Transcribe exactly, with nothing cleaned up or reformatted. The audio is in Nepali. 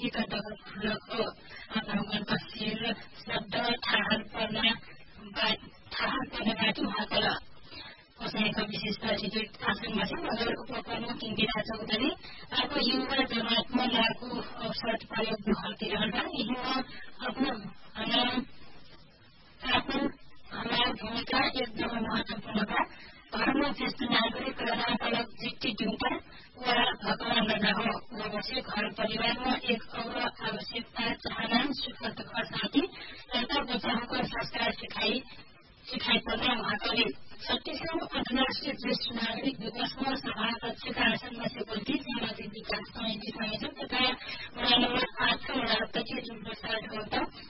एकान्तको फुलको गणपशील शब्द ठाहर पर्न ठाहर पर्ने बाटो हकल कसैको विशिष्ट एटिट्युड आसनमा छ मगर उपप्रमुख इन्दिरा चौधरी अर्को युवा जमातमा लागू अवसर प्रयोग हतिर यहीमा आफ्नो आफ्नो हमार भूमिका एकदमै महत्वपूर्ण बा घरमा ज्येष्ठ नागरिक रहना अलग चिट्ठी ड्यूटा वा भगवान रहना हो अवश्य घर परिवारमा एक और आवश्यकता चाहना सुख दुःख साथी एउटा बच्चाको संस्कार सिकाई सिकाई पर्ने उहाँले छत्तीसौं अन्तर्राष्ट्रिय ज्येष्ठ नागरिक विकासमा सभाध्यक्षका आसनमा सेवन्ती सामाजिक विकास समिति संयोजक तथा वडा नम्बर आठका वडाध्यक्ष जुन प्रसाद गौतम